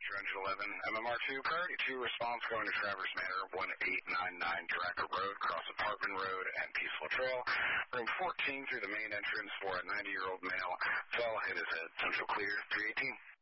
Metro Engine 11, MMR2, priority 2, response going to Traverse Manor, 1899 Dracker Road, cross Apartment Road and Peaceful Trail. Room 14 through the main entrance for a 90-year-old male. Fell, hit his head. Central clear, 318.